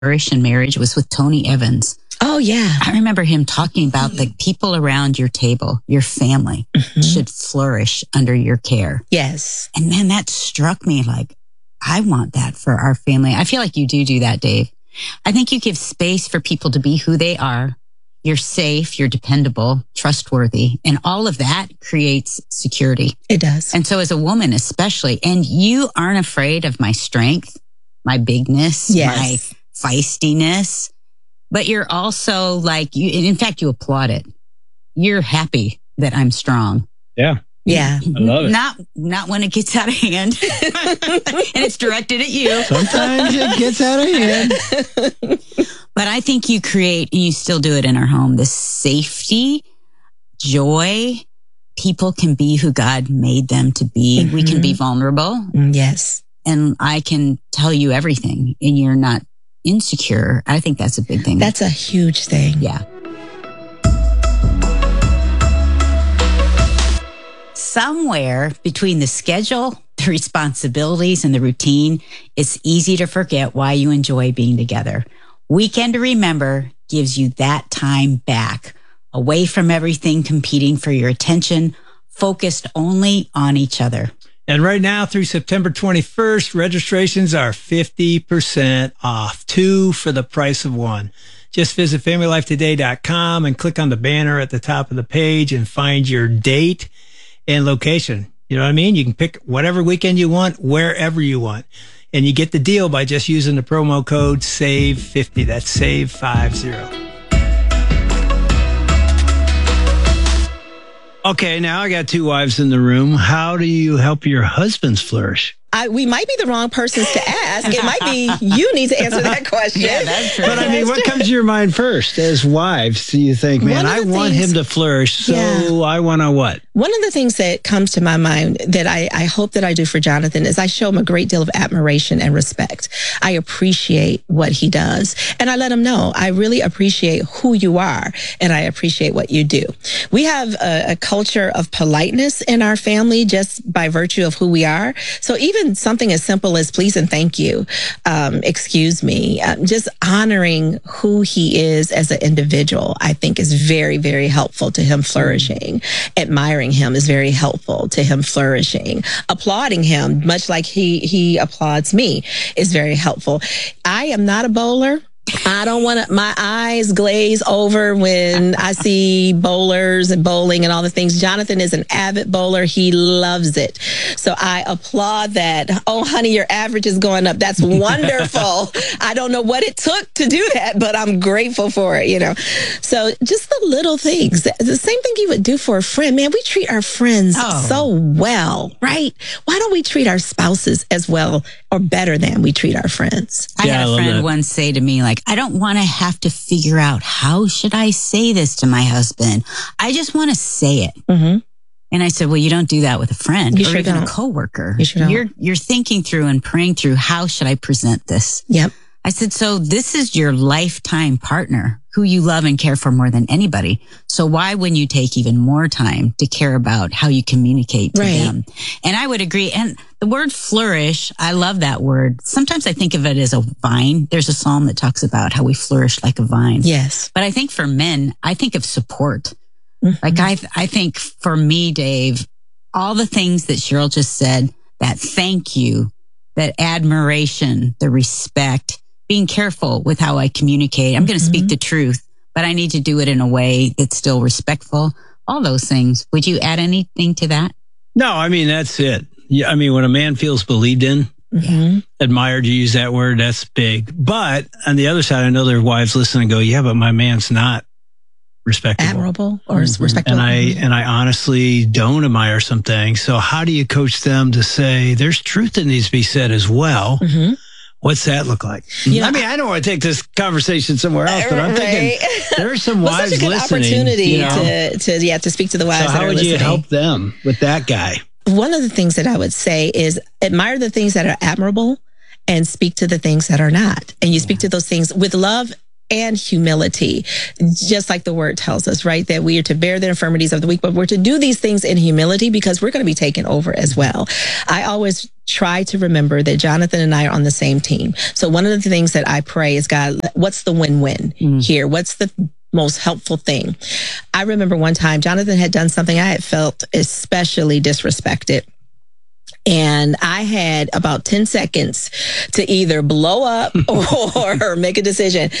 flourish in marriage was with Tony Evans. Oh, yeah. I remember him talking about the people around your table, your family, should flourish under your care. Yes. And man, that struck me like, I want that for our family. I feel like you do that, Dave. I think you give space for people to be who they are. You're safe, you're dependable, trustworthy, and all of that creates security. It does. And so as a woman especially, and you aren't afraid of my strength, my bigness, my feistiness, but you're also like, in fact, you applaud it. You're happy that I'm strong. Yeah. Yeah. I love it. Not when it gets out of hand and it's directed at you. Sometimes it gets out of hand. But I think you create, and you still do it in our home, this safety, joy. People can be who God made them to be. We can be vulnerable. Yes. And I can tell you everything and you're not insecure. I think that's a big thing. That's a huge thing. Yeah. Somewhere between the schedule, the responsibilities, and the routine, it's easy to forget why you enjoy being together. Weekend to Remember gives you that time back, away from everything competing for your attention, focused only on each other. And right now through September 21st, registrations are 50% off, 2 for the price of 1. Just visit FamilyLifeToday.com and click on the banner at the top of the page and find your date and location. You know what I mean? You can pick whatever weekend you want, wherever you want. And you get the deal by just using the promo code SAVE50. That's SAVE50. Okay, now I got 2 wives in the room. How do you help your husbands flourish? We might be the wrong persons to ask. It might be you need to answer that question. Yeah, that's true. But I mean, what comes to your mind first as wives? Do you think, man, I want him to flourish, so I want to what? One of the things that comes to my mind that I hope that I do for Jonathan is I show him a great deal of admiration and respect. I appreciate what he does. And I let him know I really appreciate who you are and I appreciate what you do. We have a culture of politeness in our family just by virtue of who we are. So even something as simple as please and thank you, excuse me, just honoring who he is as an individual, I think is very, very helpful to him flourishing. Admiring him is very helpful to him flourishing. Applauding him, much like he applauds me, is very helpful. I am not a bowler. I don't want to, my eyes glaze over when I see bowlers and bowling and all the things. Jonathan is an avid bowler. He loves it. So I applaud that. Oh, honey, your average is going up. That's wonderful. I don't know what it took to do that, but I'm grateful for it, you know. So just the little things, the same thing you would do for a friend. Man, we treat our friends so well, right? Why don't we treat our spouses as well or better than we treat our friends? I had a friend once say to me, like, I don't want to have to figure out how should I say this to my husband. I just want to say it. And I said, well, you don't do that with a friend or even a coworker. You're thinking through and praying through, how should I present this? Yep. I said, so this is your lifetime partner who you love and care for more than anybody. So why wouldn't you take even more time to care about how you communicate to them? And I would agree. And the word flourish, I love that word. Sometimes I think of it as a vine. There's a psalm that talks about how we flourish like a vine. Yes. But I think for men, I think of support. Like I think for me, Dave, all the things that Cheryl just said, that thank you, that admiration, the respect, being careful with how I communicate. I'm going to speak the truth, but I need to do it in a way that's still respectful. All those things. Would you add anything to that? No, I mean, that's it. Yeah, I mean, when a man feels believed in, admired, you use that word, that's big. But on the other side, I know there are wives listening and go, yeah, but my man's not respectable. Admirable or respectable. And I honestly don't admire some things. So how do you coach them to say there's truth that needs to be said as well? What's that look like? I mean, I don't want to take this conversation somewhere else, but I'm thinking there are some wives such a good listening. Opportunity to speak to the wives. So how would you help them with that guy? One of the things that I would say is admire the things that are admirable and speak to the things that are not. And you speak to those things with love and humility, just like the word tells us, right? That we are to bear the infirmities of the weak, but we're to do these things in humility because we're going to be taken over as well. I always try to remember that Jonathan and I are on the same team. So one of the things that I pray is, God, what's the win-win here? What's the most helpful thing? I remember one time Jonathan had done something I had felt especially disrespected. And I had about 10 seconds to either blow up or make a decision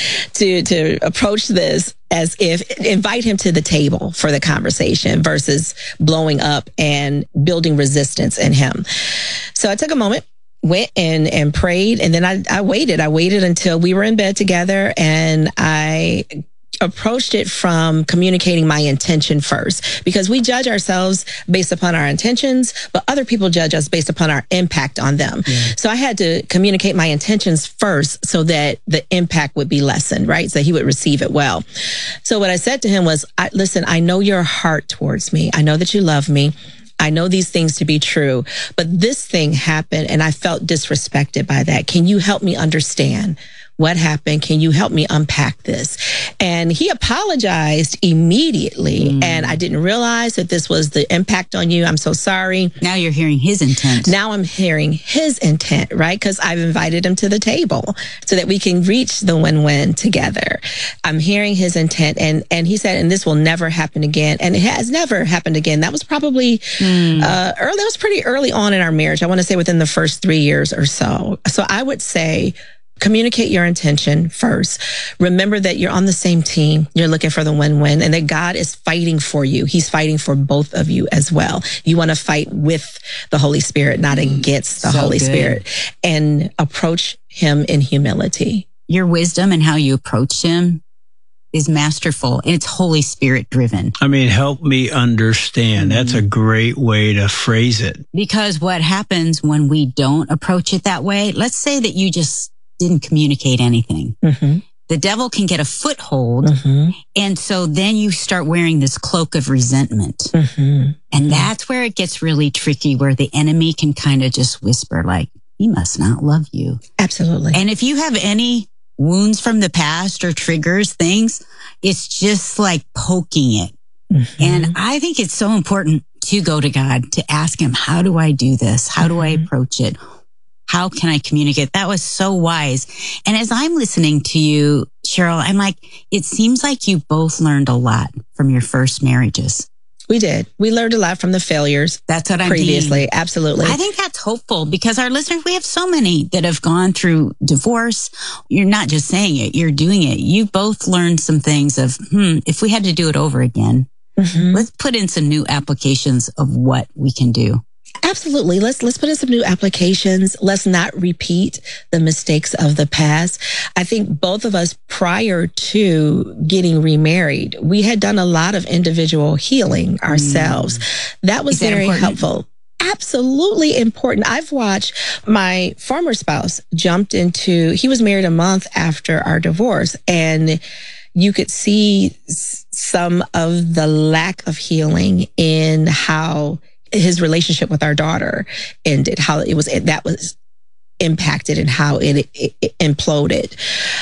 to approach this as if invite him to the table for the conversation versus blowing up and building resistance in him. So I took a moment, went and prayed, and then I waited. I waited until we were in bed together, and I approached it from communicating my intention first, because we judge ourselves based upon our intentions, but other people judge us based upon our impact on them. Yeah. So I had to communicate my intentions first so that the impact would be lessened, right? So he would receive it well. So what I said to him was, listen, I know your heart towards me. I know that you love me. I know these things to be true, but this thing happened and I felt disrespected by that. Can you help me understand what happened? Can you help me unpack this? And he apologized immediately. And I didn't realize that this was the impact on you. I'm so sorry. Now you're hearing his intent. Now I'm hearing his intent, right? Because I've invited him to the table so that we can reach the win-win together. I'm hearing his intent. And he said, and this will never happen again. And it has never happened again. That was probably early. That was pretty early on in our marriage. I want to say within the first 3 years or so. So I would say, communicate your intention first. Remember that you're on the same team. You're looking for the win-win, and that God is fighting for you. He's fighting for both of you as well. You want to fight with the Holy Spirit, not against the Holy Spirit, and approach him in humility. Your wisdom and how you approach him is masterful, and it's Holy Spirit driven. I mean, help me understand. That's a great way to phrase it. Because what happens when we don't approach it that way, let's say that you just didn't communicate anything. The devil can get a foothold. And so then you start wearing this cloak of resentment. And that's where it gets really tricky, where the enemy can kind of just whisper like, he must not love you. Absolutely. And if you have any wounds from the past or triggers things, it's just like poking it. And I think it's so important to go to God, to ask him, how do I do this? How do I approach it? How can I communicate? That was so wise. And as I'm listening to you, Cheryl, I'm like, it seems like you both learned a lot from your first marriages. We did. We learned a lot from the failures. That's what I'm previously. Absolutely. I think that's hopeful, because our listeners, we have so many that have gone through divorce. You're not just saying it, you're doing it. You both learned some things of, if we had to do it over again, let's put in some new applications of what we can do. Absolutely. Let's put in some new applications. Let's not repeat the mistakes of the past. I think both of us, prior to getting remarried, we had done a lot of individual healing ourselves. That was very helpful. Absolutely important. I've watched my former spouse he was married a month after our divorce, and you could see some of the lack of healing in how his relationship with our daughter ended, how that was impacted and how it imploded.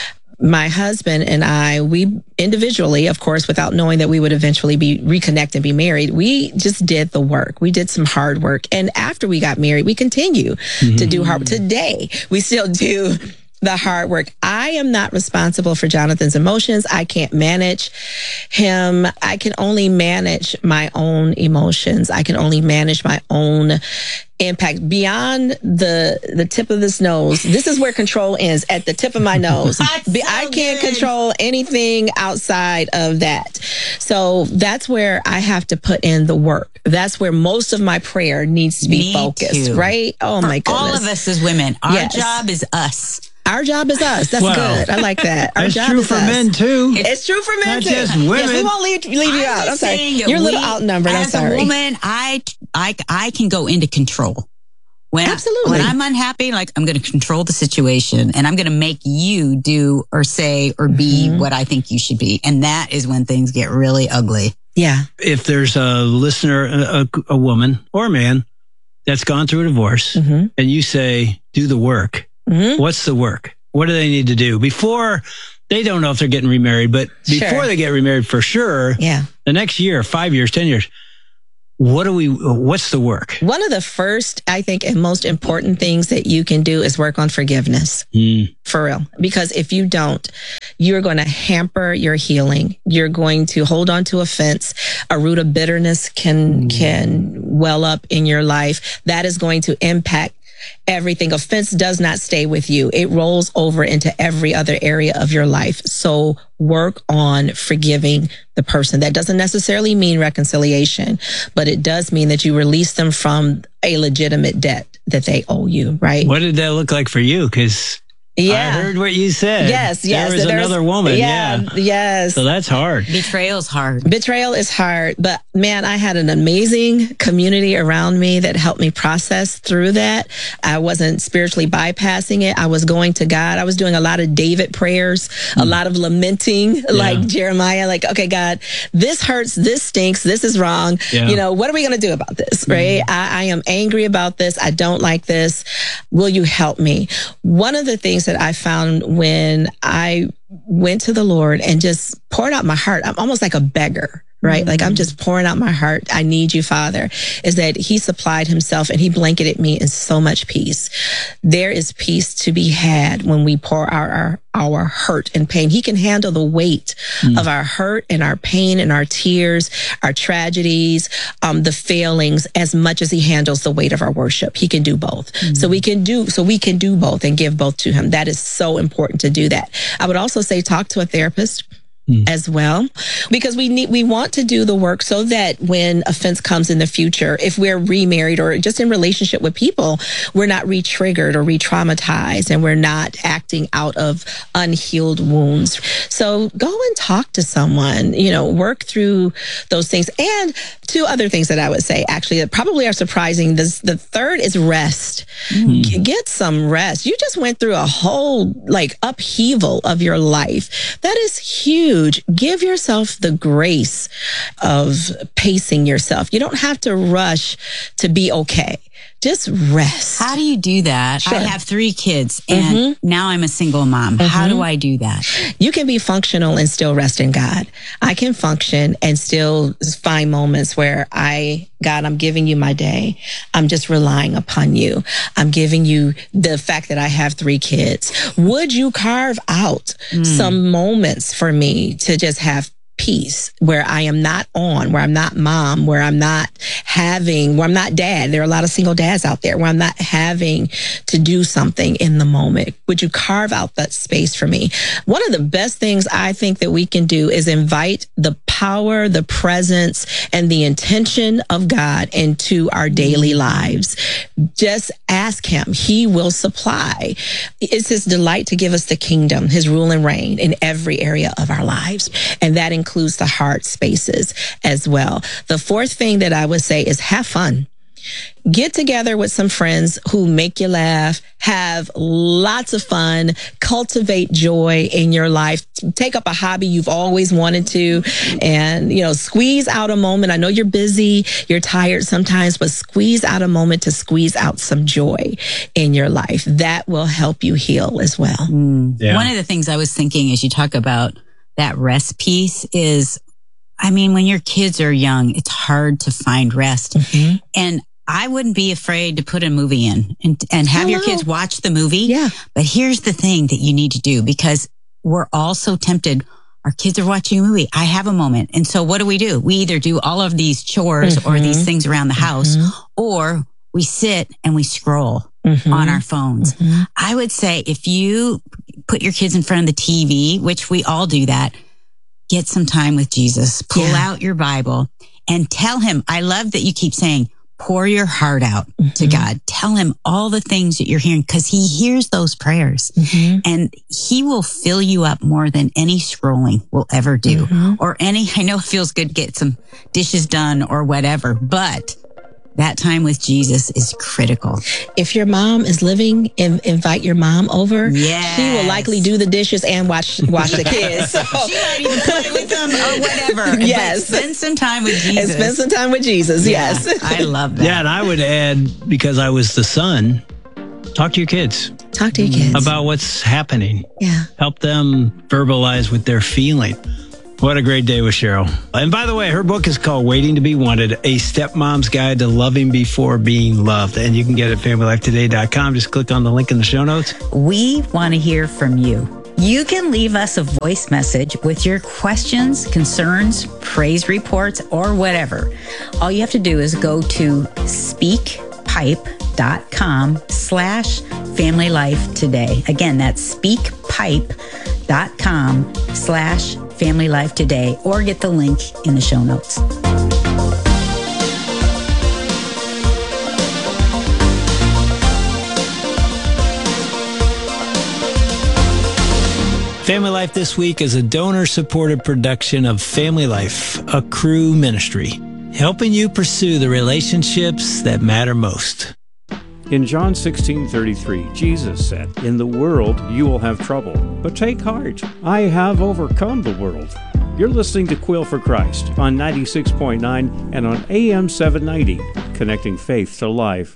My husband and I, we individually, of course, without knowing that we would eventually reconnect and be married, we just did the work. We did some hard work. And after we got married, we continue to do hard work. Today, we still do the hard work. I am not responsible for Jonathan's emotions. I can't manage him. I can only manage my own emotions. I can only manage my own impact beyond the tip of this nose. This is where control ends, at the tip of my nose. I can't control anything outside of that. So that's where I have to put in the work. That's where most of my prayer needs to be focused, right? Oh, my goodness. All of us as women, our job is us. Our job is us. That's good. I like that. Our job true is for us. men too. It's true for men Not too. just women. Yes, we won't leave you out. I'm sorry. You're a little outnumbered. I'm sorry. As a woman, I can go into control. Absolutely. When I'm unhappy, like, I'm going to control the situation, and I'm going to make you do or say or be what I think you should be. And that is when things get really ugly. Yeah. If there's a listener, a woman or a man that's gone through a divorce, and you say, do the work. What's the work? What do they need to do before? They don't know if they're getting remarried, but before they get remarried, for sure, the next year, 5 years, 10 years, What's the work? One of the first, I think, and most important things that you can do is work on forgiveness. For real. Because if you don't, you're going to hamper your healing. You're going to hold on to offense. A root of bitterness can well up in your life. That is going to impact everything. Offense does not stay with you. It rolls over into every other area of your life. So work on forgiving the person. That doesn't necessarily mean reconciliation, but it does mean that you release them from a legitimate debt that they owe you, right? What did that look like for you? Because I heard what you said. Yes. There was another woman. Yes. So that's hard. Betrayal's hard. Betrayal is hard. But man, I had an amazing community around me that helped me process through that. I wasn't spiritually bypassing it. I was going to God. I was doing a lot of David prayers, a lot of lamenting, like Jeremiah, like, okay, God, this hurts, this stinks, this is wrong. Yeah. What are we going to do about this? Right? I am angry about this. I don't like this. Will you help me? One of the things that I found when I went to the Lord and just poured out my heart, I'm almost like a beggar, right? Like I'm just pouring out my heart. I need you, Father, is that he supplied himself and he blanketed me in so much peace. There is peace to be had when we pour our hurt and pain. He can handle the weight of our hurt and our pain and our tears, our tragedies, the failings, as much as he handles the weight of our worship. He can do both. So we can do both and give both to him. That is so important to do that. I would also say talk to a therapist as well, because we want to do the work so that when offense comes in the future, if we're remarried or just in relationship with people, we're not re-triggered or re-traumatized and we're not acting out of unhealed wounds. So go and talk to someone, work through those things. And two other things that I would say actually that probably are surprising. The third is rest. Get some rest. You just went through a whole upheaval of your life. That is huge. Give yourself the grace of pacing yourself. You don't have to rush to be okay. Just rest. How do you do that? Sure. I have 3 kids and now I'm a single mom. How do I do that? You can be functional and still rest in God. I can function and still find moments where God, I'm giving you my day. I'm just relying upon you. I'm giving you the fact that I have 3 kids. Would you carve out some moments for me to just have peace where I am not on, where I'm not mom, where I'm not dad. There are a lot of single dads out there where I'm not having to do something in the moment. Would you carve out that space for me? One of the best things I think that we can do is invite the power, the presence, and the intention of God into our daily lives. Just ask him. He will supply. It's his delight to give us the kingdom, his rule and reign in every area of our lives. And that includes the heart spaces as well. The fourth thing that I would say is have fun. Get together with some friends who make you laugh, have lots of fun, cultivate joy in your life, take up a hobby you've always wanted to, and, squeeze out a moment. I know you're busy, you're tired sometimes, but squeeze out a moment to squeeze out some joy in your life. That will help you heal as well. Yeah. One of the things I was thinking as you talk about that rest piece is, when your kids are young, it's hard to find rest. And I wouldn't be afraid to put a movie in and have your kids watch the movie. Yeah. But here's the thing that you need to do, because we're all so tempted. Our kids are watching a movie. I have a moment. And so what do? We either do all of these chores or these things around the house, or we sit and we scroll on our phones. I would say if you put your kids in front of the TV, which we all do that, get some time with Jesus. Pull out your Bible and tell him. I love that you keep saying, pour your heart out to God. Tell him all the things that you're hearing, because he hears those prayers and he will fill you up more than any scrolling will ever do or I know it feels good to get some dishes done or whatever, but that time with Jesus is critical. If your mom is living, invite your mom over. Yes. She will likely do the dishes and watch the kids. So. She might even play with them or whatever. Yes. But spend some time with Jesus. And spend some time with Jesus, yes. I love that. Yeah, and I would add, because I was the son, talk to your kids. Talk to your kids. About what's happening. Yeah. Help them verbalize what they're feeling. What a great day with Cheryl. And by the way, her book is called Waiting to be Wanted, A Stepmom's Guide to Loving Before Being Loved. And you can get it at FamilyLifeToday.com. Just click on the link in the show notes. We want to hear from you. You can leave us a voice message with your questions, concerns, praise reports, or whatever. All you have to do is go to speakpipe.com/FamilyLifeToday. Again, that's speakpipe.com/FamilyLifeToday, or get the link in the show notes. Family Life This Week is a donor-supported production of Family Life, a Cru ministry, helping you pursue the relationships that matter most. In John 16:33, Jesus said, "In the world you will have trouble, but take heart. I have overcome the world." You're listening to Quill for Christ on 96.9 and on AM 790, connecting faith to life.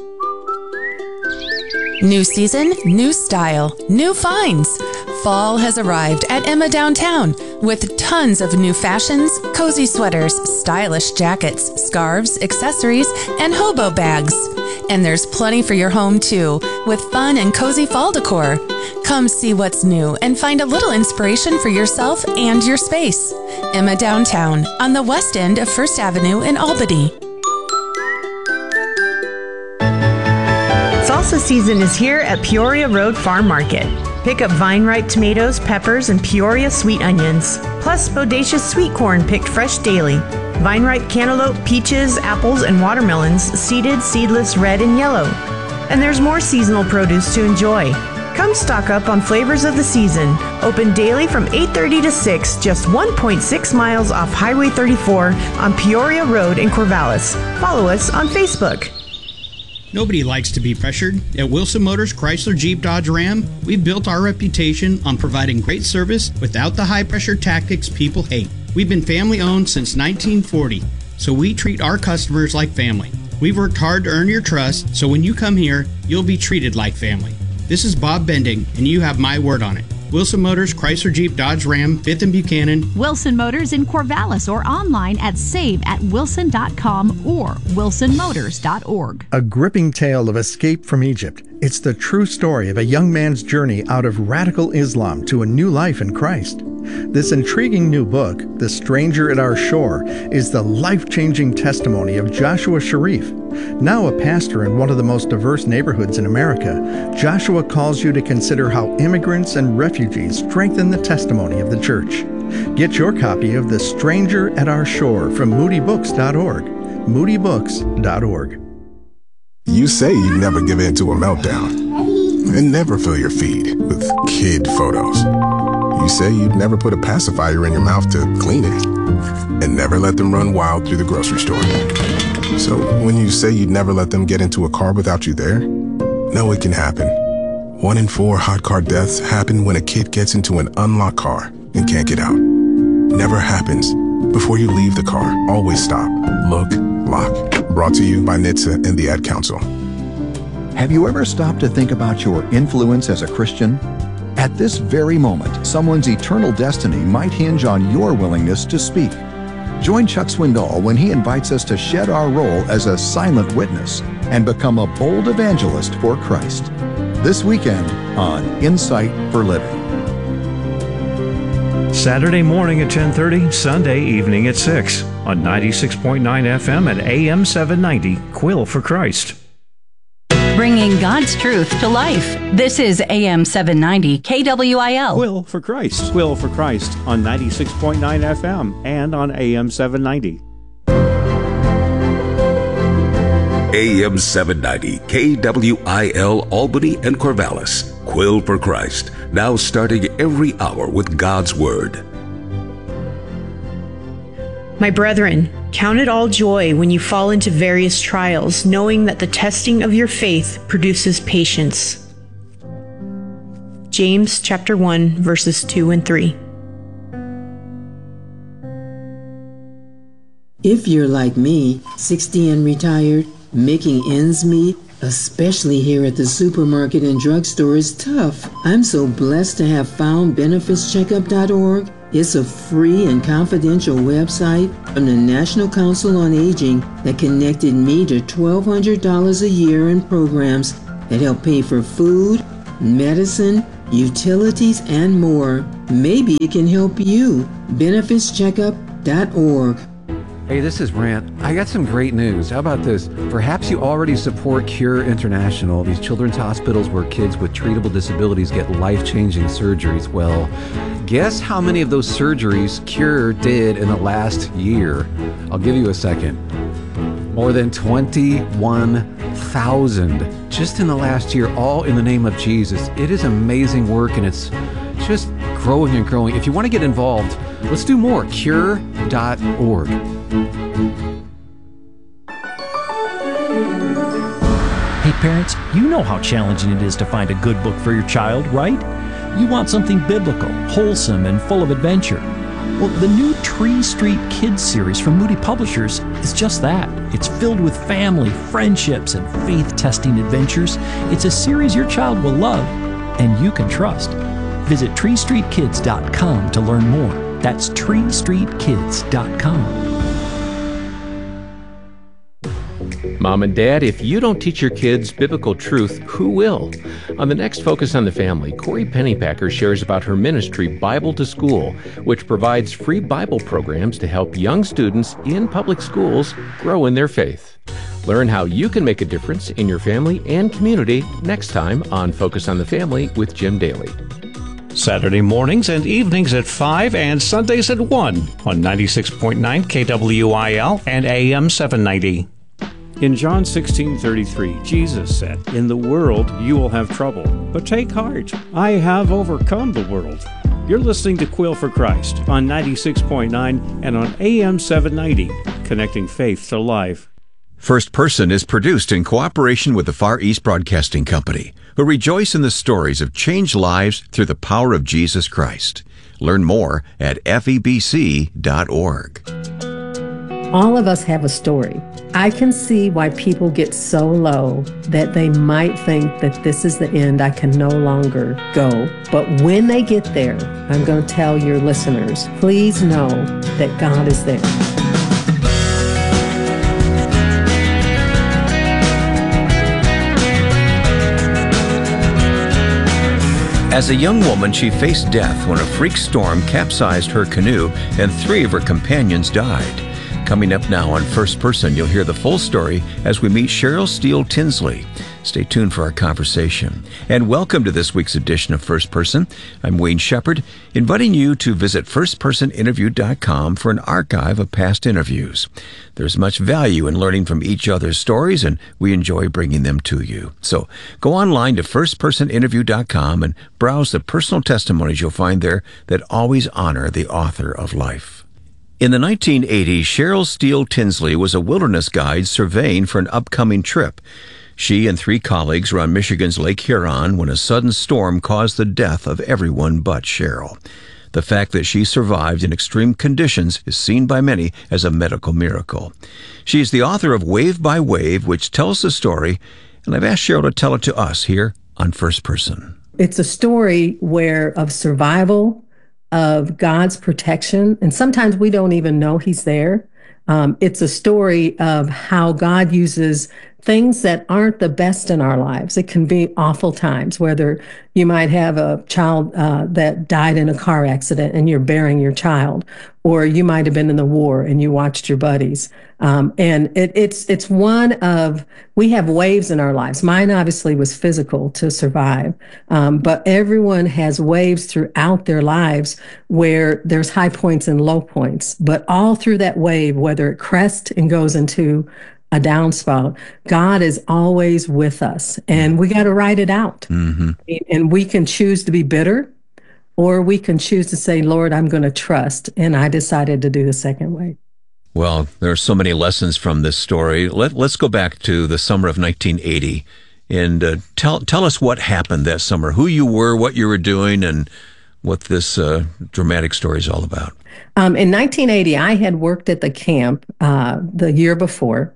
New season, new style, new finds. Fall has arrived at Emma Downtown with tons of new fashions, cozy sweaters, stylish jackets, scarves, accessories, and hobo bags. And there's plenty for your home too, with fun and cozy fall decor. Come see what's new and find a little inspiration for yourself and your space. Emma Downtown on the west end of First Avenue in Albany. Salsa season is here at Peoria Road Farm Market. Pick up vine-ripe tomatoes, peppers, and Peoria sweet onions. Plus, bodacious sweet corn picked fresh daily. Vine-ripe cantaloupe, peaches, apples, and watermelons, seeded, seedless, red, and yellow. And there's more seasonal produce to enjoy. Come stock up on flavors of the season. Open daily from 8:30 to 6, just 1.6 miles off Highway 34 on Peoria Road in Corvallis. Follow us on Facebook. Nobody likes to be pressured. At Wilson Motors Chrysler Jeep Dodge Ram, we've built our reputation on providing great service without the high-pressure tactics people hate. We've been family-owned since 1940, so we treat our customers like family. We've worked hard to earn your trust, so when you come here, you'll be treated like family. This is Bob Bending, and you have my word on it. Wilson Motors Chrysler Jeep Dodge Ram, 5th and Buchanan. Wilson Motors in Corvallis, or online at saveatwilson.com or wilsonmotors.org. A gripping tale of escape from Egypt. It's the true story of a young man's journey out of radical Islam to a new life in Christ. This intriguing new book, The Stranger at Our Shore, is the life-changing testimony of Joshua Sharif. Now a pastor in one of the most diverse neighborhoods in America, Joshua calls you to consider how immigrants and refugees strengthen the testimony of the church. Get your copy of The Stranger at Our Shore from moodybooks.org. moodybooks.org. You say you'd never give in to a meltdown and never fill your feed with kid photos. You say you'd never put a pacifier in your mouth to clean it and never let them run wild through the grocery store. So when you say you'd never let them get into a car without you there, no, it can happen. 1 in 4 hot car deaths happen when a kid gets into an unlocked car and can't get out. Never happens. Before you leave the car, always stop, look, lock. Brought to you by NHTSA and the Ad Council. Have you ever stopped to think about your influence as a Christian? At this very moment, someone's eternal destiny might hinge on your willingness to speak. Join Chuck Swindoll when he invites us to shed our role as a silent witness and become a bold evangelist for Christ. This weekend on Insight for Living. Saturday morning at 10:30, Sunday evening at 6 on 96.9 FM and AM 790, Quill for Christ. Bringing God's truth to life. This is AM 790 KWIL. Quill for Christ. Quill for Christ on 96.9 FM and on AM 790. AM 790 KWIL Albany and Corvallis. Quill for Christ. Now starting every hour with God's Word. My brethren, count it all joy when you fall into various trials, knowing that the testing of your faith produces patience. James chapter 1, verses 2 and 3. If you're like me, 60 and retired, making ends meet, especially here at the supermarket and drugstore, is tough. I'm so blessed to have found BenefitsCheckup.org. It's a free and confidential website from the National Council on Aging that connected me to $1,200 a year in programs that help pay for food, medicine, utilities, and more. Maybe it can help you. BenefitsCheckup.org. Hey, this is Brant. I got some great news. How about this? Perhaps you already support Cure International, these children's hospitals where kids with treatable disabilities get life-changing surgeries. Well, guess how many of those surgeries Cure did in the last year? I'll give you a second. More than 21,000 just in the last year, all in the name of Jesus. It is amazing work, and it's just growing and growing. If you want to get involved, let's do more. Cure.org. Hey parents, you know how challenging it is to find a good book for your child, right? You want something biblical, wholesome, and full of adventure. Well, the new Tree Street Kids series from Moody Publishers is just that. It's filled with family, friendships, and faith-testing adventures. It's a series your child will love and you can trust. Visit treestreetkids.com to learn more. That's treestreetkids.com. Mom and Dad, if you don't teach your kids biblical truth, who will? On the next Focus on the Family, Corey Pennypacker shares about her ministry, Bible to School, which provides free Bible programs to help young students in public schools grow in their faith. Learn how you can make a difference in your family and community next time on Focus on the Family with Jim Daly. Saturday mornings and evenings at 5 and Sundays at 1 on 96.9 KWIL and AM 790. In John 16:33, Jesus said, "In the world you will have trouble, but take heart. I have overcome the world." You're listening to Quill for Christ on 96.9 and on AM 790, connecting faith to life. First Person is produced in cooperation with the Far East Broadcasting Company, who rejoice in the stories of changed lives through the power of Jesus Christ. Learn more at febc.org. All of us have a story. I can see why people get so low that they might think that this is the end, I can no longer go. But when they get there, I'm going to tell your listeners, please know that God is there. As a young woman, she faced death when a freak storm capsized her canoe and 3 of her companions died. Coming up now on First Person, you'll hear the full story as we meet Cheryl Steele Tinsley. Stay tuned for our conversation. And welcome to this week's edition of First Person. I'm Wayne Shepherd, inviting you to visit firstpersoninterview.com for an archive of past interviews. There's much value in learning from each other's stories, and we enjoy bringing them to you. So go online to firstpersoninterview.com and browse the personal testimonies you'll find there that always honor the author of life. In the 1980s, Cheryl Steele Tinsley was a wilderness guide surveying for an upcoming trip. She and 3 colleagues were on Michigan's Lake Huron when a sudden storm caused the death of everyone but Cheryl. The fact that she survived in extreme conditions is seen by many as a medical miracle. She is the author of Wave by Wave, which tells the story, and I've asked Cheryl to tell it to us here on First Person. It's a story of survival, of God's protection, and sometimes we don't even know He's there. It's a story of how God uses things that aren't the best in our lives. It can be awful times, whether you might have a child that died in a car accident and you're burying your child, or you might have been in the war and you watched your buddies. And it's one of, we have waves in our lives. Mine obviously was physical to survive, but everyone has waves throughout their lives where there's high points and low points. But all through that wave, whether it crests and goes into a downspout, God is always with us, and we got to ride it out. Mm-hmm. And we can choose to be bitter, or we can choose to say, Lord, I'm going to trust. And I decided to do the second way. Well, there are so many lessons from this story. Let's go back to the summer of 1980 and tell us what happened that summer, who you were, what you were doing, and what this dramatic story is all about. In 1980, I had worked at the camp the year before.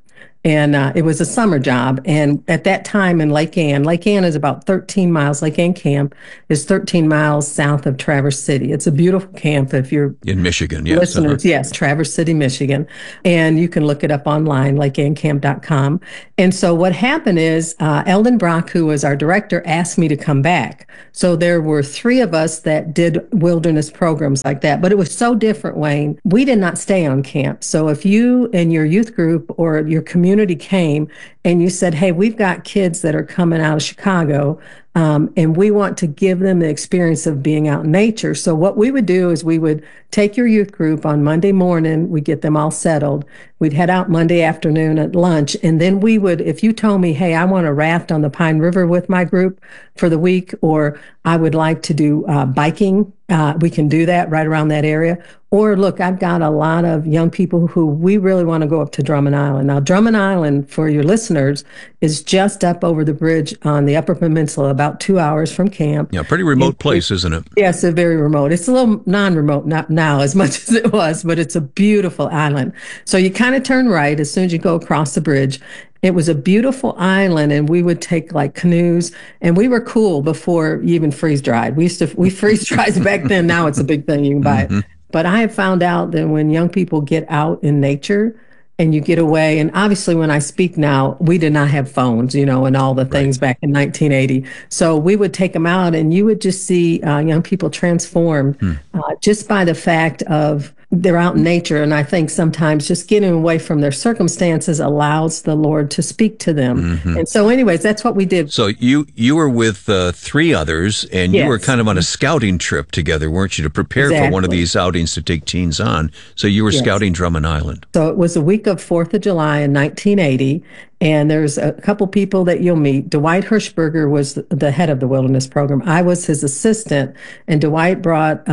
And it was a summer job. And at that time in Lake Ann is about 13 miles. Lake Ann Camp is 13 miles south of Traverse City. It's a beautiful camp if you're in Michigan, yes. Listeners, yes, Traverse City, Michigan. And you can look it up online, lakeanncamp.com. And so what happened is Eldon Brock, who was our director, asked me to come back. So there were 3 of us that did wilderness programs like that. But it was so different, Wayne. We did not stay on camp. So if you and your youth group or your community came and you said, hey, we've got kids that are coming out of Chicago, and we want to give them the experience of being out in nature. So what we would do is we would take your youth group on Monday morning, we'd get them all settled. We'd head out Monday afternoon at lunch. And then we would, if you told me, hey, I want to raft on the Pine River with my group for the week, or I would like to do biking, we can do that right around that area. Or look, I've got a lot of young people who we really want to go up to Drummond Island. Now, Drummond Island, for your listeners, is just up over the bridge on the Upper Peninsula, about 2 hours from camp. Yeah, pretty remote place, isn't it? Yes, it's very remote. It's a little non-remote, not now as much as it was, but it's a beautiful island. So you kind of turn right as soon as you go across the bridge. It was a beautiful island, and we would take like canoes, and we were cool before you even freeze dried. We freeze dried back then. Now it's a big thing. You can buy it. But I have found out that when young people get out in nature and you get away, and obviously when I speak now, we did not have phones, and all the things back in 1980. So we would take them out, and you would just see young people transformed just by the fact of they're out in nature. And I think sometimes just getting away from their circumstances allows the Lord to speak to them. And so anyways, that's what we did. So you were with 3 others, and you were kind of on a scouting trip together, weren't you, to prepare for one of these outings to take teens on. So you were scouting Drummond Island. So it was the week of 4th of July in 1980. And there's a couple people that you'll meet. Dwight Hirschberger was the head of the wilderness program. I was his assistant, and Dwight brought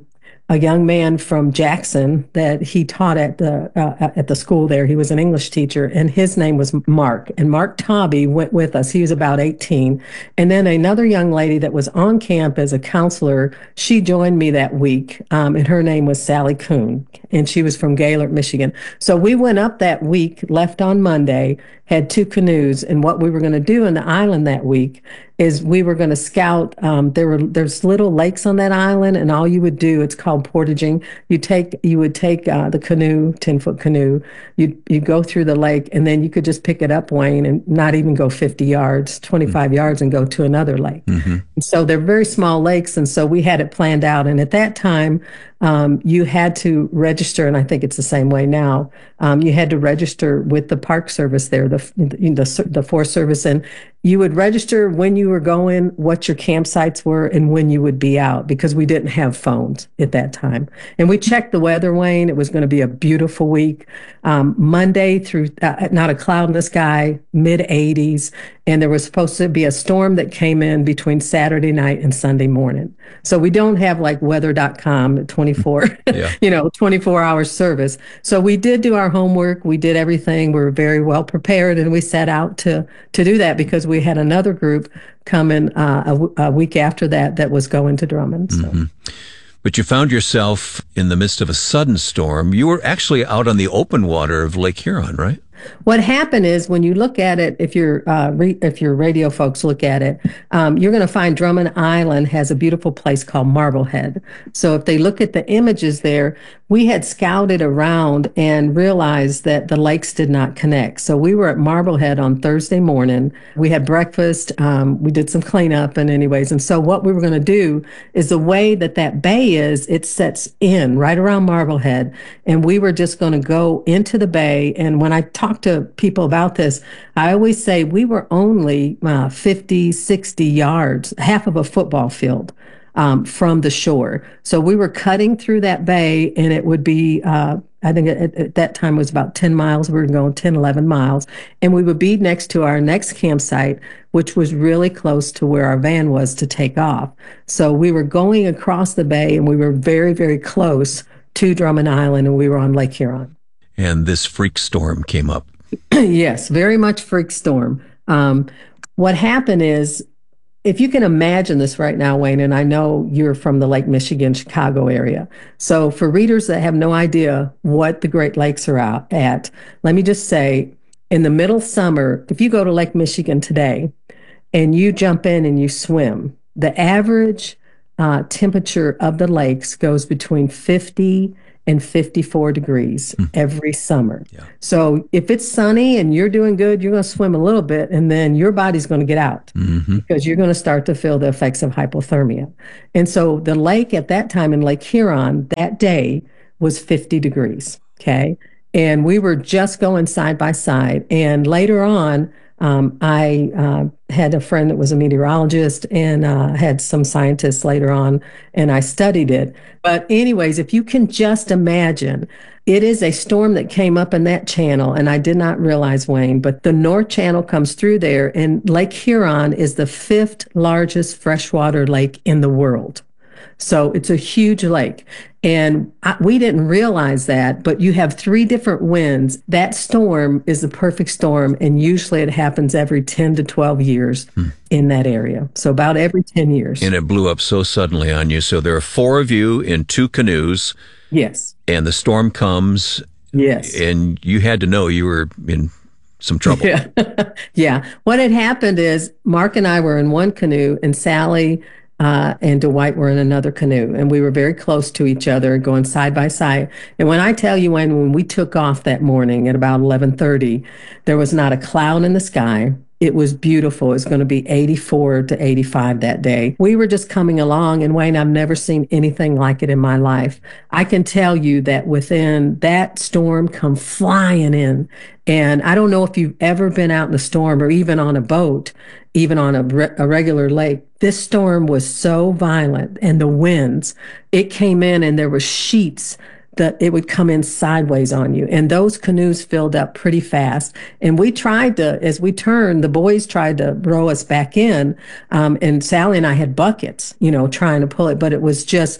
a young man from Jackson that he taught at the school there. He was an English teacher, and his name was Mark. And Mark Tobby went with us. He was about 18. And then another young lady that was on camp as a counselor, she joined me that week, and her name was Sally Kuhn, and she was from Gaylord, Michigan. So we went up that week, left on Monday, had 2 canoes, and what we were going to do in the island that week is we were going to scout. There's little lakes on that island, and all you would do, it's called portaging. You would take the canoe, 10-foot canoe. You go through the lake, and then you could just pick it up, Wayne, and not even go 50 yards, 25 yards, and go to another lake. And so they're very small lakes, and so we had it planned out. And at that time, you had to register, and I think it's the same way now. You had to register with the Park Service there, the Forest Service, and you would register when you were going, what your campsites were, and when you would be out, because we didn't have phones at that time. And we checked the weather, Wayne. It was going to be a beautiful week. Monday through, not a cloud in the sky, mid-80s. And there was supposed to be a storm that came in between Saturday night and Sunday morning. So we don't have like weather.com 24-hour service. So we did do our homework. We did everything. We were very well prepared, and we set out to do that because we had another group coming a week after that was going to Drummond. So. But you found yourself in the midst of a sudden storm. You were actually out on the open water of Lake Huron, right? What happened is when you look at it, if your radio folks look at it, you're going to find Drummond Island has a beautiful place called Marblehead. So if they look at the images there, we had scouted around and realized that the lakes did not connect. So we were at Marblehead on Thursday morning. We had breakfast. We did some cleanup and so what we were going to do is the way that bay is, it sets in right around Marblehead. And we were just going to go into the bay. And when I talk to people about this, I always say we were only 50, 60 yards, half of a football field from the shore. So we were cutting through that bay, and it would be, I think at that time it was about 10 miles. We were going 10, 11 miles. And we would be next to our next campsite, which was really close to where our van was to take off. So we were going across the bay, and we were very, very close to Drummond Island, and we were on Lake Huron. And this freak storm came up. Yes, very much freak storm. What happened is, if you can imagine this right now, Wayne, and I know you're from the Lake Michigan, Chicago area. So for readers that have no idea what the Great Lakes are out at, let me just say, In the middle of summer, if you go to Lake Michigan today and you jump in and you swim, the average temperature of the lakes goes between 50 and 54 degrees every summer. Yeah. So if it's sunny and you're doing good, you're going to swim a little bit, and then your body's going to get out because you're going to start to feel the effects of hypothermia. And so the lake at that time in Lake Huron that day was 50 degrees. Okay. And we were just going side by side. And later on, I had a friend that was a meteorologist and had some scientists later on, and I studied it. But anyways, if you can just imagine, it is a storm that came up in that channel, and I did not realize, Wayne, but the North Channel comes through there, and Lake Huron is the 5th largest freshwater lake in the world. So it's a huge lake. And we didn't realize that, but you have 3 different winds. That storm is the perfect storm, and usually it happens every 10 to 12 years in that area. So about every 10 years. And it blew up so suddenly on you. So there are 4 of you in 2 canoes. Yes. And the storm comes. Yes. And you had to know you were in some trouble. Yeah. Yeah. What had happened is Mark and I were in one canoe, and Sally and Dwight were in another canoe, and we were very close to each other, going side by side. And when I tell you, when we took off that morning at about 11:30, there was not a cloud in the sky. It was beautiful. It was going to be 84 to 85 that day. We were just coming along, and Wayne, I've never seen anything like it in my life. I can tell you that within that storm come flying in. And I don't know if you've ever been out in a storm or even on a boat, even on a regular lake. This storm was so violent, and the winds, it came in and there were sheets that it would come in sideways on you. And those canoes filled up pretty fast. And we tried to, as we turned, the boys tried to row us back in. And Sally and I had buckets, trying to pull it. But it was just,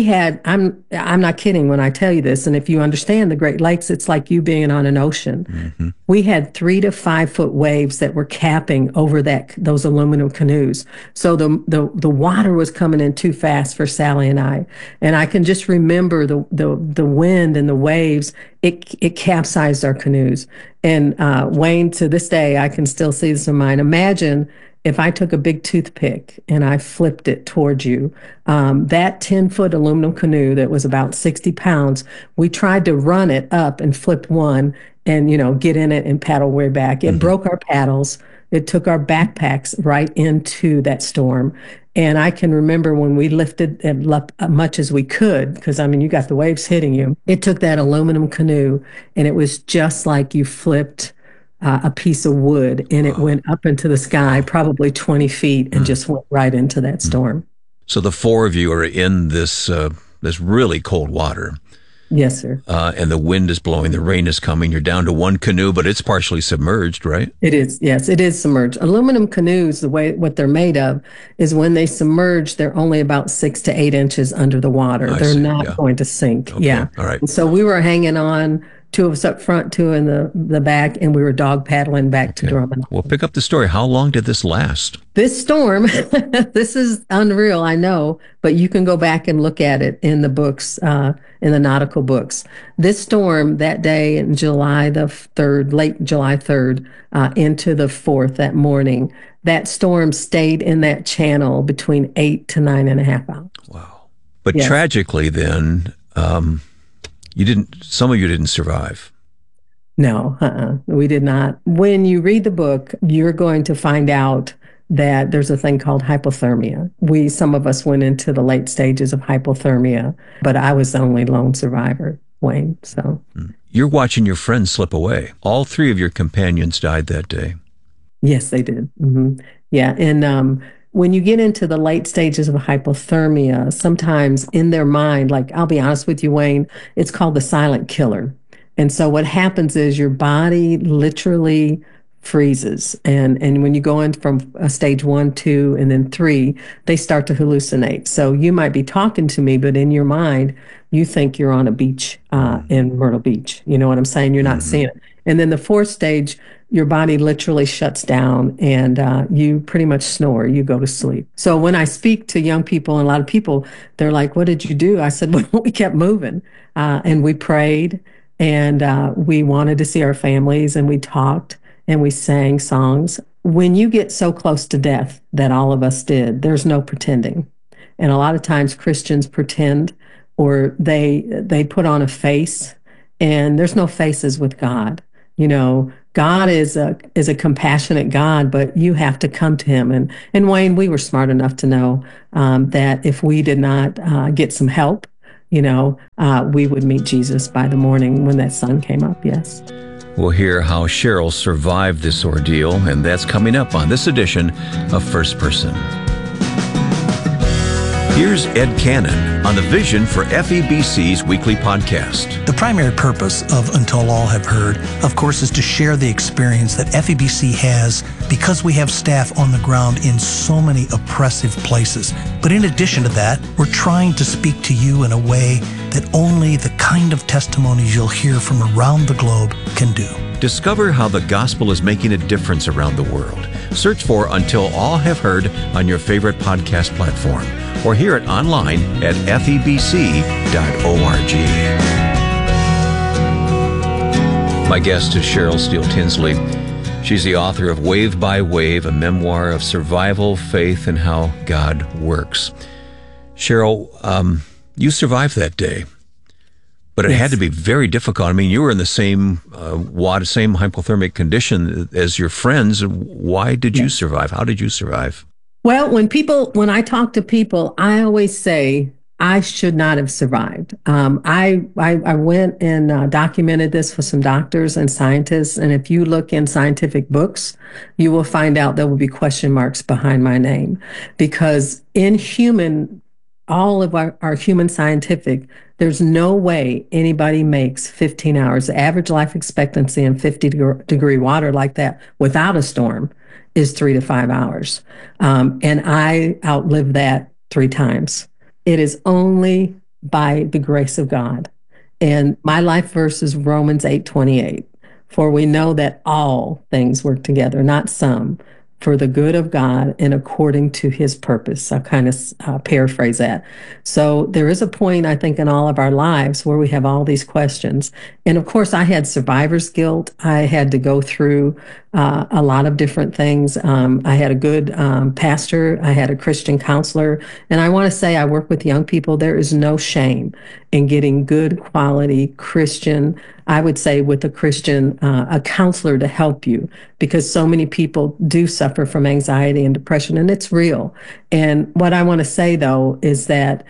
I'm not kidding when I tell you this. And if you understand the Great Lakes, it's like you being on an ocean. Mm-hmm. We had 3 to 5 foot waves that were capping over those aluminum canoes. So the water was coming in too fast for Sally and I. And I can just remember the wind and the waves, it capsized our canoes. And Wayne, to this day, I can still see this in mind. Imagine if I took a big toothpick and I flipped it towards you. That 10-foot aluminum canoe that was about 60 pounds, we tried to run it up and flip one and, get in it and paddle way back. It broke our paddles. It took our backpacks right into that storm. And I can remember when we lifted as much as we could, because, you got the waves hitting you. It took that aluminum canoe, and it was just like you flipped a piece of wood, and it went up into the sky, probably 20 feet, and just went right into that storm. So the 4 of you are in this really cold water. Yes, sir. And the wind is blowing, the rain is coming. You're down to 1 canoe, but it's partially submerged, right? It is. Yes, it is submerged. Aluminum canoes, what they're made of is when they submerge, they're only about 6 to 8 inches under the water. They're not going to sink. Okay. Yeah. All right. And so we were hanging on, 2 of us up front, 2 in the back, and we were dog paddling back to Drummond. Well, pick up the story. How long did this last? This storm, this is unreal, I know, but you can go back and look at it in the books, in the nautical books. This storm that day in July the 3rd, late July 3rd, into the 4th that morning, that storm stayed in that channel between 8 to 9.5 hours. Wow. But tragically then, some of you didn't survive. No, we did not. When you read the book, you're going to find out that there's a thing called hypothermia. Some of us went into the late stages of hypothermia, but I was the only lone survivor, Wayne. So you're watching your friends slip away. All 3 of your companions died that day. Yes, they did. Mm-hmm. Yeah, and when you get into the late stages of hypothermia, sometimes in their mind, like I'll be honest with you, Wayne, it's called the silent killer. And so what happens is your body literally freezes. And when you go in from stage 1, 2, and then 3, they start to hallucinate. So you might be talking to me, but in your mind, you think you're on a beach in Myrtle Beach. You know what I'm saying? You're not seeing it. And then the 4th stage, your body literally shuts down and you pretty much snore. You go to sleep. So when I speak to young people and a lot of people, they're like, what did you do? I said, well, we kept moving and we prayed And we wanted to see our families, and we talked and we sang songs. When you get so close to death that all of us did, there's no pretending. And a lot of times Christians pretend, or they put on a face, and there's no faces with God. You know, God is a compassionate God, but you have to come to him. And Wayne, we were smart enough to know that if we did not get some help, you know, we would meet Jesus by the morning when that sun came up. Yes. We'll hear how Cheryl survived this ordeal, and that's coming up on this edition of First Person. Here's Ed Cannon on the vision for FEBC's weekly podcast. The primary purpose of Until All Have Heard, of course, is to share the experience that FEBC has because we have staff on the ground in so many oppressive places. But in addition to that, we're trying to speak to you in a way that only the kind of testimonies you'll hear from around the globe can do. Discover how the gospel is making a difference around the world. Search for Until All Have Heard on your favorite podcast platform, or hear it online at febc.org. My guest is Cheryl Steele Tinsley. She's the author of Wave by Wave, a memoir of survival, faith, and how God works. Cheryl, you survived that day, but it had to be very difficult. I mean, you were in the same same hypothermic condition as your friends. Why did you survive? How did you survive? Well, when I talk to people, I always say I should not have survived. I went and documented this for some doctors and scientists. And if you look in scientific books, you will find out there will be question marks behind my name, because all of our human scientific, there's no way anybody makes 15 hours. The average life expectancy in 50-degree water like that without a storm is 3 to 5 hours. And I outlived that 3 times. It is only by the grace of God. And my life verse is Romans 8:28. For we know that all things work together, not some, for the good of God and according to his purpose. I'll kind of paraphrase that. So there is a point, I think, in all of our lives where we have all these questions. And of course, I had survivor's guilt. I had to go through a lot of different things. I had a good pastor. I had a Christian counselor. And I want to say I work with young people. There is no shame in getting good quality Christian, I would say with a Christian, a counselor to help you, because so many people do suffer from anxiety and depression, and it's real. And what I want to say, though, is that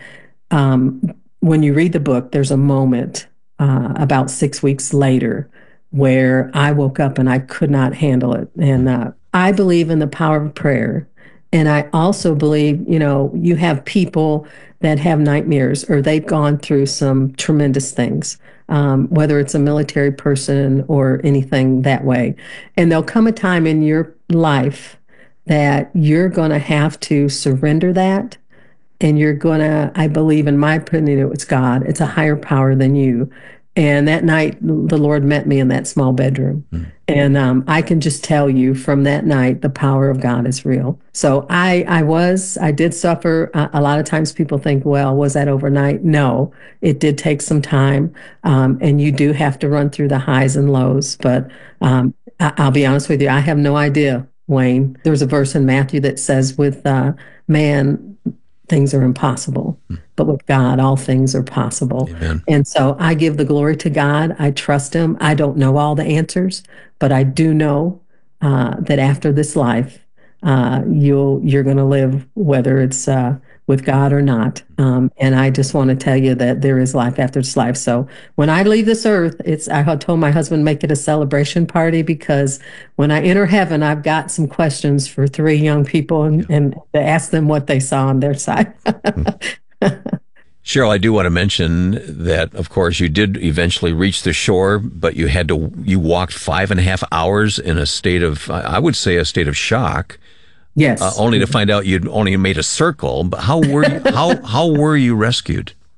when you read the book, there's a moment about 6 weeks later where I woke up and I could not handle it. And I believe in the power of prayer. And I also believe, you have people that have nightmares, or they've gone through some tremendous things, whether it's a military person or anything that way. And there'll come a time in your life that you're going to have to surrender that. And you're going to, I believe, in my opinion, it was God. It's a higher power than you. And that night, the Lord met me in that small bedroom. And I can just tell you from that night, the power of God is real. So I did suffer. A lot of times people think, well, was that overnight? No, it did take some time. And you do have to run through the highs and lows. But I'll be honest with you, I have no idea, Wayne. There's a verse in Matthew that says with man, things are impossible, but with God, all things are possible. Amen. And so I give the glory to God. I trust him. I don't know all the answers, but I do know that after this life, you're going to live, whether it's with God or not. And I just want to tell you that there is life after this life. So when I leave this earth, I told my husband, make it a celebration party, because when I enter heaven, I've got some questions for 3 young people and to ask them what they saw on their side. Cheryl, I do want to mention that, of course, you did eventually reach the shore, but you walked 5.5 hours in a state of, I would say, a state of shock. Yes. Only to find out you'd only made a circle. But how were you rescued?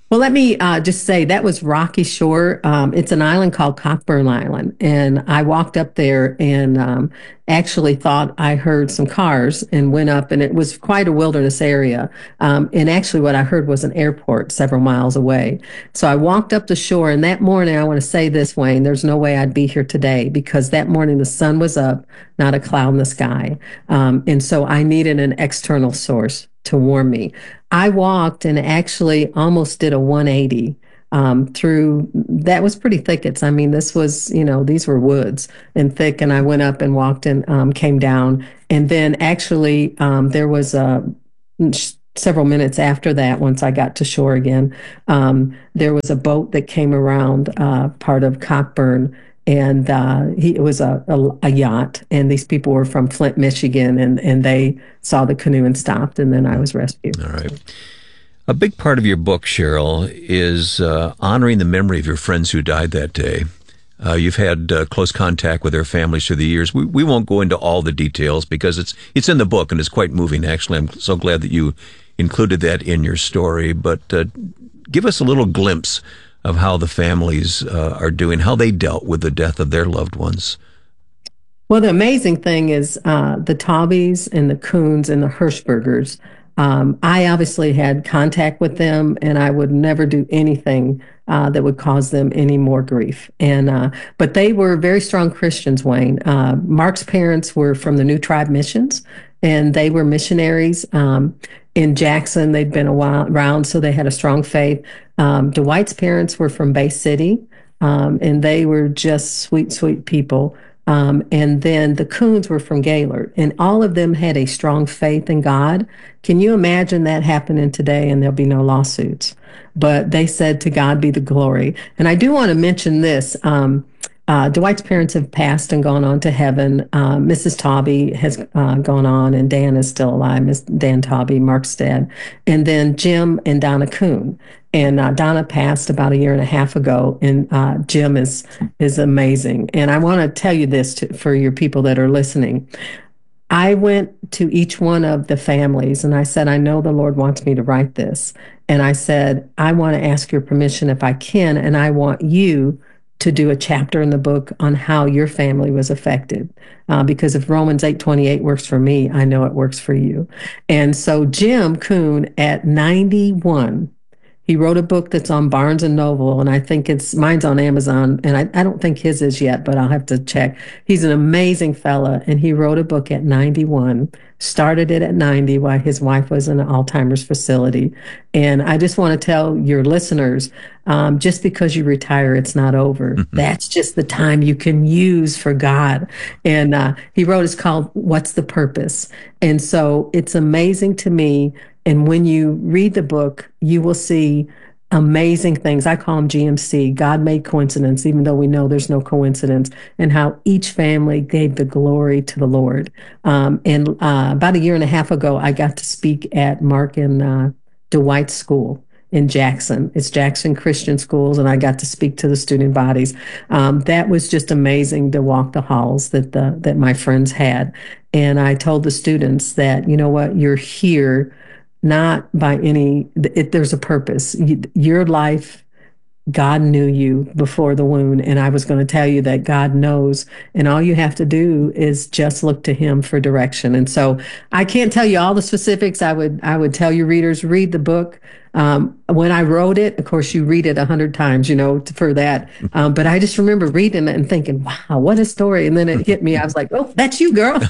Well, let me just say that was Rocky Shore. It's an island called Cockburn Island. And I walked up there and actually thought I heard some cars and went up, and it was quite a wilderness area. And actually what I heard was an airport several miles away. So I walked up the shore, and that morning, I want to say this, Wayne, there's no way I'd be here today, because that morning the sun was up, not a cloud in the sky. And so I needed an external source to warm me. I walked and actually almost did a 180 through, that was pretty thickets. I mean, this was, these were woods and thick, and I went up and walked and came down. And then actually there was several minutes after that, once I got to shore again, there was a boat that came around part of Cockburn. And it was a yacht, and these people were from Flint, Michigan, and they saw the canoe and stopped, and then I was rescued. All right. A big part of your book, Cheryl, is honoring the memory of your friends who died that day. You've had close contact with their families through the years. We won't go into all the details because it's in the book, and it's quite moving, actually. I'm so glad that you included that in your story. But give us a little glimpse of how the families are doing, how they dealt with the death of their loved ones. Well, the amazing thing is the Taubes and the Coons and the Hirschbergers, I obviously had contact with them, and I would never do anything that would cause them any more grief. But they were very strong Christians, Wayne. Mark's parents were from the New Tribe Missions, and they were missionaries in Jackson. They'd been a while around, so they had a strong faith. Dwight's parents were from Bay City, and they were just sweet, sweet people. And then the Coons were from Gaylord, and all of them had a strong faith in God. Can you imagine that happening today, and there'll be no lawsuits? But they said, to God be the glory. And I do want to mention this. Dwight's parents have passed and gone on to heaven. Mrs. Taube has gone on, and Dan is still alive, Miss Dan Taube, Mark's dad. And then Jim and Donna Coon. And Donna passed about a year and a half ago, and Jim is amazing. And I want to tell you this for your people that are listening. I went to each one of the families, and I said, I know the Lord wants me to write this. And I said, I want to ask your permission if I can, and I want you to do a chapter in the book on how your family was affected. Because if Romans 8:28 works for me, I know it works for you. And so Jim Coon, at 91, he wrote a book that's on Barnes & Noble, and I think mine's on Amazon, and I don't think his is yet, but I'll have to check. He's an amazing fella, and he wrote a book at 91, started it at 90 while his wife was in an Alzheimer's facility. And I just want to tell your listeners, just because you retire, it's not over. Mm-hmm. That's just the time you can use for God. And he wrote, it's called What's the Purpose? And so it's amazing to me. And when you read the book, you will see amazing things. I call them GMC, God made coincidence, even though we know there's no coincidence, and how each family gave the glory to the Lord. And about a year and a half ago, I got to speak at Mark and Dwight's school in Jackson. It's Jackson Christian Schools, and I got to speak to the student bodies. That was just amazing to walk the halls that my friends had. And I told the students that, you know what, you're here not by there's a purpose. Your life, God knew you before the wound, and I was going to tell you that God knows, and all you have to do is just look to Him for direction. And so I can't tell you all the specifics. I would tell your readers, read the book. When I wrote it, of course, you read it 100 times, for that. But I just remember reading it and thinking, wow, what a story. And then it hit me. I was like, oh, that's you, girl.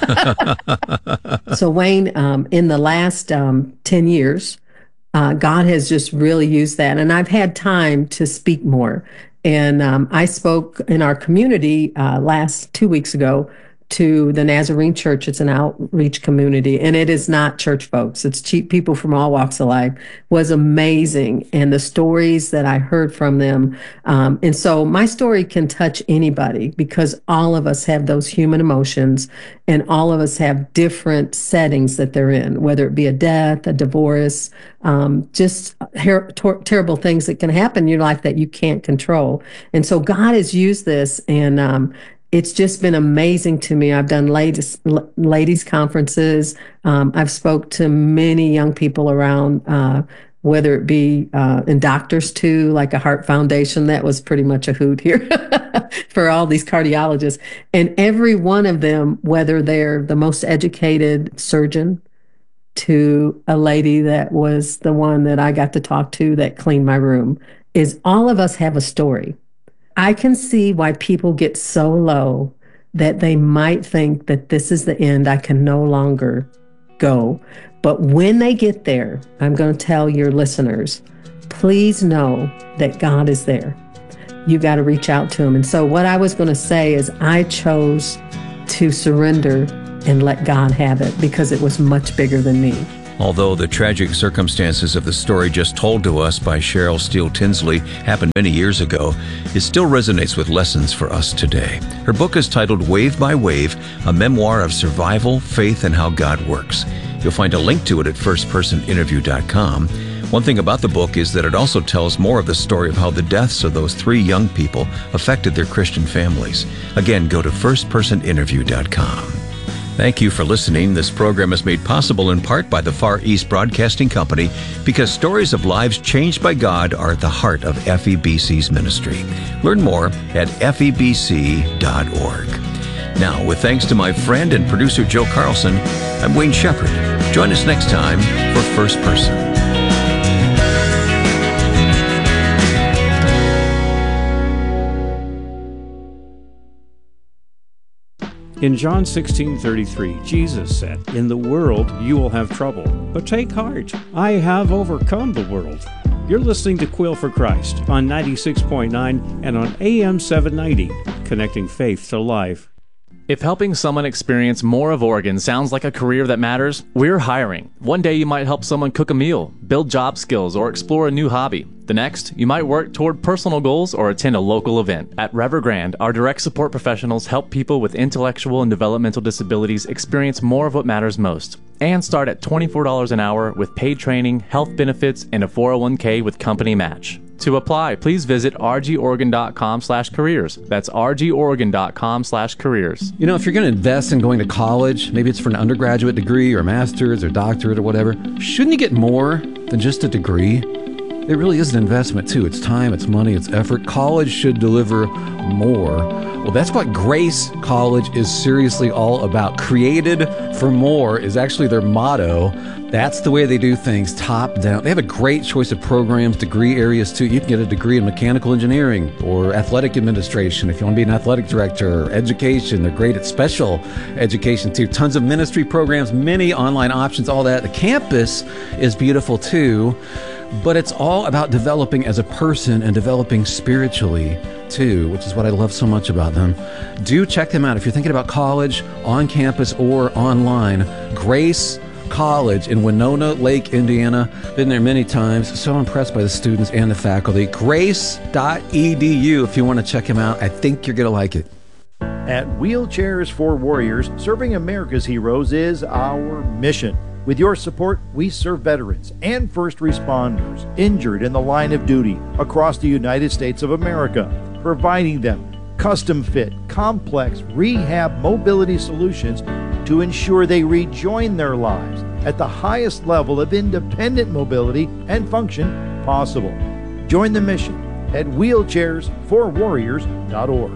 So Wayne, in the last 10 years, God has just really used that. And I've had time to speak more. And I spoke in our community 2 weeks ago to the Nazarene Church. It's an outreach community, and it is not church folks. It's people from all walks of life. It was amazing. And the stories that I heard from them. And so my story can touch anybody, because all of us have those human emotions, and all of us have different settings that they're in, whether it be a death, a divorce, just terrible things that can happen in your life that you can't control. And so God has used this, and it's just been amazing to me. I've done ladies conferences. I've spoke to many young people around whether it be in doctors too, like a heart foundation. That was pretty much a hoot here for all these cardiologists. And every one of them, whether they're the most educated surgeon to a lady that was the one that I got to talk to that cleaned my room, is all of us have a story. I can see why people get so low that they might think that this is the end. I can no longer go. But when they get there, I'm going to tell your listeners, please know that God is there. You got to reach out to him. And so what I was going to say is I chose to surrender and let God have it because it was much bigger than me. Although the tragic circumstances of the story just told to us by Cheryl Steele Tinsley happened many years ago, it still resonates with lessons for us today. Her book is titled Wave by Wave, a memoir of survival, faith, and how God works. You'll find a link to it at firstpersoninterview.com. One thing about the book is that it also tells more of the story of how the deaths of those 3 young people affected their Christian families. Again, go to firstpersoninterview.com. Thank you for listening. This program is made possible in part by the Far East Broadcasting Company because stories of lives changed by God are at the heart of FEBC's ministry. Learn more at febc.org. Now, with thanks to my friend and producer Joe Carlson, I'm Wayne Shepherd. Join us next time for First Person. In John 16:33, Jesus said, "In the world you will have trouble, but take heart. I have overcome the world." You're listening to Quill for Christ on 96.9 and on AM 790, connecting faith to life. If helping someone experience more of Oregon sounds like a career that matters, we're hiring. One day you might help someone cook a meal, build job skills, or explore a new hobby. The next, you might work toward personal goals or attend a local event. At Evergrande, our direct support professionals help people with intellectual and developmental disabilities experience more of what matters most. And start at $24 an hour with paid training, health benefits, and a 401k with company match. To apply, please visit rgoregon.com/careers. That's rgoregon.com/careers. You know, if you're going to invest in going to college, maybe it's for an undergraduate degree or a master's or doctorate or whatever, shouldn't you get more than just a degree? It really is an investment too. It's time, it's money, it's effort. College should deliver more. Well, that's what Grace College is seriously all about. Created for more is actually their motto. That's the way they do things, top down. They have a great choice of programs, degree areas too. You can get a degree in mechanical engineering or athletic administration if you want to be an athletic director, or education. They're great at special education too. Tons of ministry programs, many online options, all that. The campus is beautiful too. But it's all about developing as a person and developing spiritually too, which is what I love so much about them. Do check them out if you're thinking about college, on campus or online. Grace College in Winona Lake, Indiana. Been there many times. So impressed by the students and the faculty. Grace.edu if you want to check them out. I think you're going to like it. At Wheelchairs for Warriors, serving America's heroes is our mission. With your support, we serve veterans and first responders injured in the line of duty across the United States of America, providing them custom-fit, complex rehab mobility solutions to ensure they rejoin their lives at the highest level of independent mobility and function possible. Join the mission at wheelchairsforwarriors.org.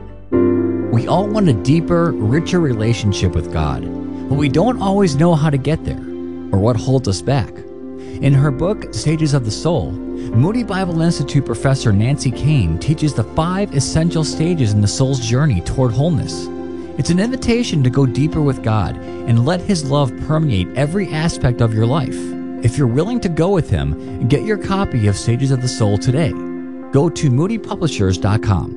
We all want a deeper, richer relationship with God, but we don't always know how to get there or what holds us back. In her book, Stages of the Soul, Moody Bible Institute professor Nancy Kane teaches the 5 essential stages in the soul's journey toward wholeness. It's an invitation to go deeper with God and let His love permeate every aspect of your life. If you're willing to go with Him, get your copy of Stages of the Soul today. Go to moodypublishers.com.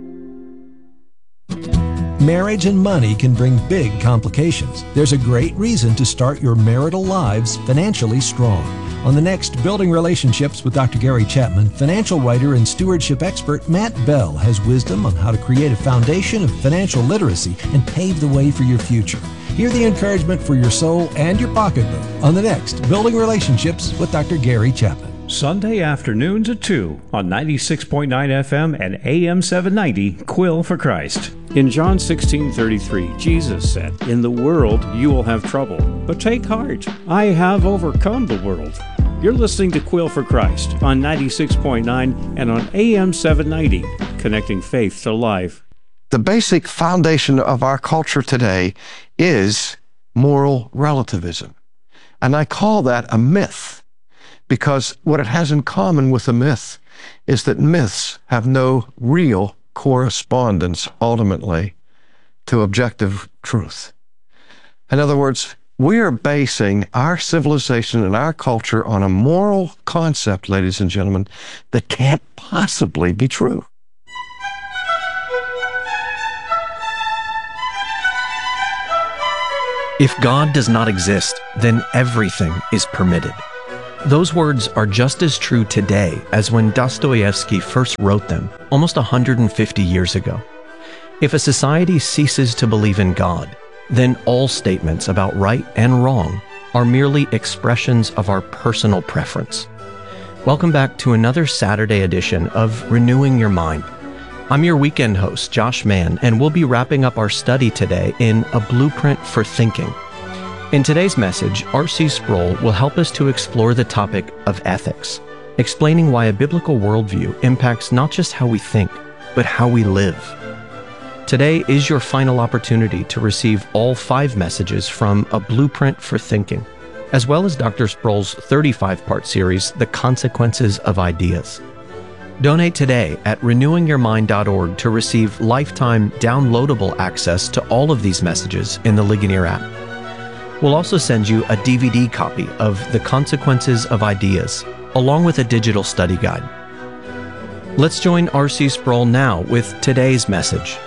Marriage and money can bring big complications. There's a great reason to start your marital lives financially strong. On the next Building Relationships with Dr. Gary Chapman, financial writer and stewardship expert Matt Bell has wisdom on how to create a foundation of financial literacy and pave the way for your future. Hear the encouragement for your soul and your pocketbook on the next Building Relationships with Dr. Gary Chapman. Sunday afternoons at 2 on 96.9 FM and AM 790, Quill for Christ. In John 16:33, Jesus said, "In the world you will have trouble, but take heart. I have overcome the world." You're listening to Quill for Christ on 96.9 and on AM 790, connecting faith to life. The basic foundation of our culture today is moral relativism. And I call that a myth, because what it has in common with a myth is that myths have no real correspondence, ultimately, to objective truth. In other words, we are basing our civilization and our culture on a moral concept, ladies and gentlemen, that can't possibly be true. If God does not exist, then everything is permitted. Those words are just as true today as when Dostoevsky first wrote them, almost 150 years ago. If a society ceases to believe in God, then all statements about right and wrong are merely expressions of our personal preference. Welcome back to another Saturday edition of Renewing Your Mind. I'm your weekend host, Josh Mann, and we'll be wrapping up our study today in A Blueprint for Thinking. In today's message, R.C. Sproul will help us to explore the topic of ethics, explaining why a biblical worldview impacts not just how we think, but how we live. Today is your final opportunity to receive all 5 messages from A Blueprint for Thinking, as well as Dr. Sproul's 35-part series, The Consequences of Ideas. Donate today at renewingyourmind.org to receive lifetime downloadable access to all of these messages in the Ligonier app. We'll also send you a DVD copy of The Consequences of Ideas, along with a digital study guide. Let's join R.C. Sproul now with today's message.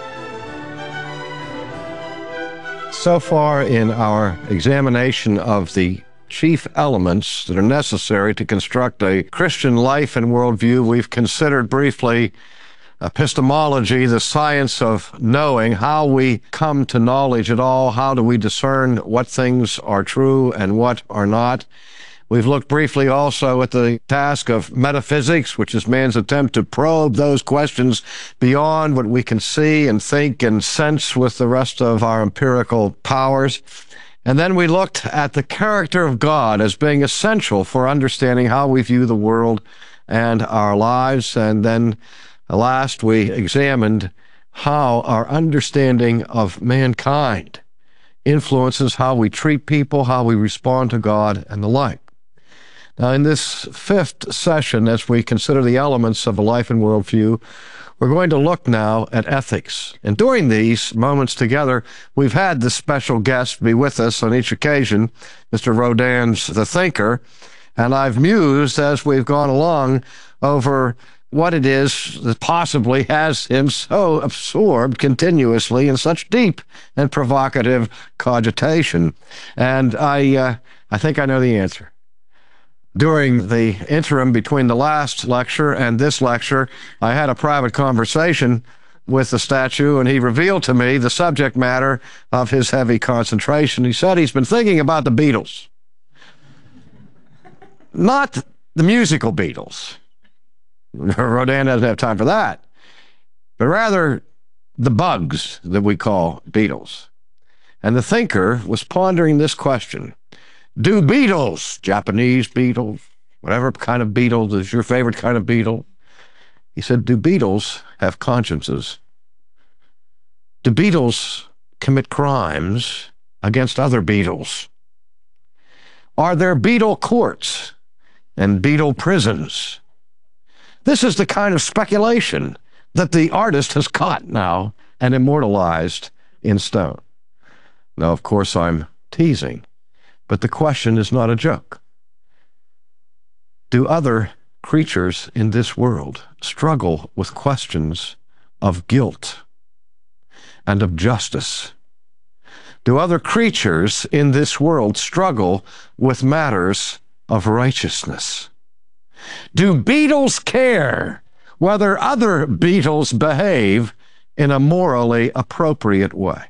So far in our examination of the chief elements that are necessary to construct a Christian life and worldview, we've considered briefly epistemology, the science of knowing, how we come to knowledge at all, how do we discern what things are true and what are not. We've looked briefly also at the task of metaphysics, which is man's attempt to probe those questions beyond what we can see and think and sense with the rest of our empirical powers. And then we looked at the character of God as being essential for understanding how we view the world and our lives. And then last, we examined how our understanding of mankind influences how we treat people, how we respond to God, and the like. Now, in this 5th session, as we consider the elements of a life and worldview, we're going to look now at ethics. And during these moments together, we've had this special guest be with us on each occasion, Mr. Rodin's The Thinker, and I've mused as we've gone along over what it is that possibly has him so absorbed continuously in such deep and provocative cogitation. And I think I know the answer. During the interim between the last lecture and this lecture, I had a private conversation with the statue, and he revealed to me the subject matter of his heavy concentration. He said he's been thinking about the Beatles. Not the musical Beatles. Rodin doesn't have time for that. But rather the bugs that we call Beatles. And the thinker was pondering this question. Do beetles, Japanese beetles, whatever kind of beetle is your favorite kind of beetle? He said, do beetles have consciences? Do beetles commit crimes against other beetles? Are there beetle courts and beetle prisons? This is the kind of speculation that the artist has caught now and immortalized in stone. Now, of course, I'm teasing. But the question is not a joke. Do other creatures in this world struggle with questions of guilt and of justice? Do other creatures in this world struggle with matters of righteousness? Do beetles care whether other beetles behave in a morally appropriate way?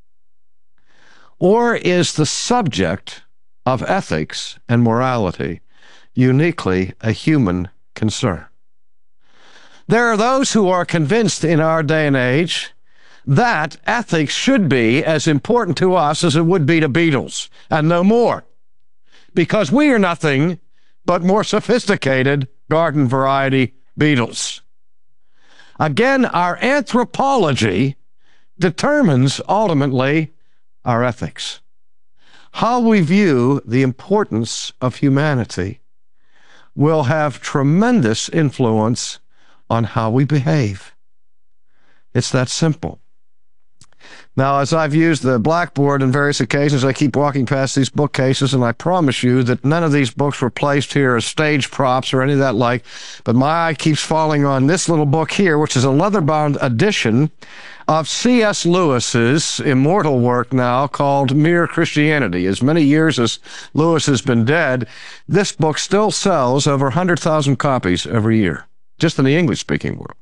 Or is the subject of ethics and morality uniquely a human concern? There are those who are convinced in our day and age that ethics should be as important to us as it would be to beetles, and no more, because we are nothing but more sophisticated garden variety beetles. Again, our anthropology determines ultimately our ethics. How we view the importance of humanity will have tremendous influence on how we behave. It's that simple. Now, as I've used the blackboard on various occasions, I keep walking past these bookcases, and I promise you that none of these books were placed here as stage props or any of that like, but my eye keeps falling on this little book here, which is a leather-bound edition of C.S. Lewis's immortal work now called Mere Christianity. As many years as Lewis has been dead, this book still sells over 100,000 copies every year, just in the English-speaking world.